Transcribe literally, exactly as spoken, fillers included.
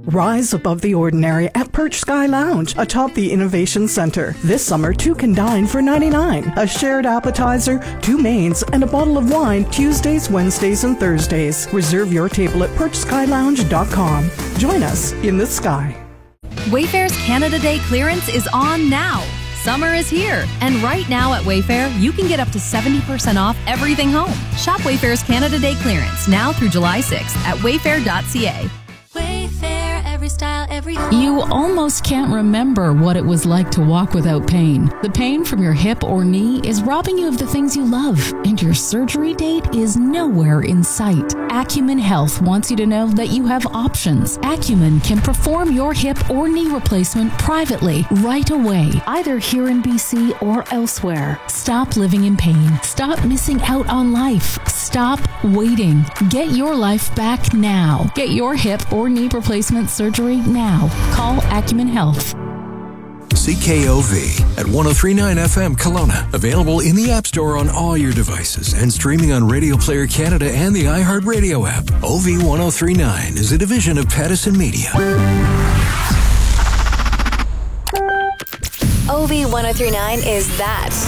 Rise above the ordinary at Perch Sky Lounge atop the Innovation Center. This summer, two can dine for ninety-nine dollars. A shared appetizer, two mains, and a bottle of wine Tuesdays, Wednesdays, and Thursdays. Reserve your table at perch sky lounge dot com. Join us in the sky. Wayfair's Canada Day clearance is on now. Summer is here, and right now at Wayfair, you can get up to seventy percent off everything home. Shop Wayfair's Canada Day clearance now through July sixth at wayfair dot c a. Wayfair, every style, every home. You almost can't remember what it was like to walk without pain. The pain from your hip or knee is robbing you of the things you love, and your surgery date is nowhere in sight. Acumen Health wants you to know that you have options. Acumen can perform your hip or knee replacement privately right away, either here in B C or elsewhere. Stop living in pain. Stop missing out on life. Stop waiting. Get your life back now. Get your hip or knee replacement surgery now. Call Acumen Health. C K O V at one oh three point nine F M Kelowna. Available in the App Store on all your devices and streaming on Radio Player Canada and the iHeartRadio app. O V one oh three point nine is a division of Pattison Media. O V one oh three point nine is that.